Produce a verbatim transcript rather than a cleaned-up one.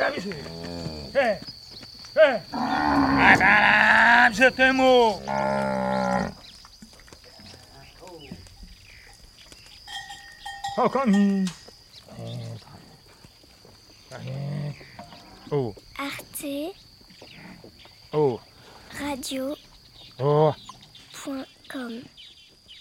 monsieur. Hé, hé. Ah, salam, c'est un mot. Oh, comme Oh. Arte Oh. Radio Oh. point com